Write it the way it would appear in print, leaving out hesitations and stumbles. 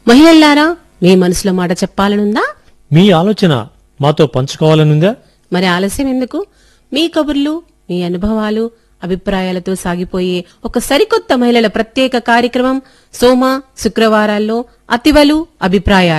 మహిళల్లారా, మీ మనసులో మాట చెప్పాలనుందా? మీ ఆలోచన మాతో పంచుకోవాలనుందా? మరి ఆలస్యం ఎందుకు? మీ కబుర్లు, మీ అనుభవాలు, అభిప్రాయాలతో సాగిపోయే ఒక సరికొత్త మహిళల ప్రత్యేక కార్యక్రమం సోమ శుక్రవారాల్లో అతివలు అభిప్రాయాలు.